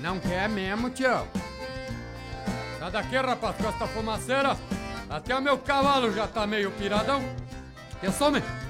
Não quer mesmo, tio? Sai daqui, rapaz, com essa fumaceira. Até o meu cavalo já tá meio piradão. Que some?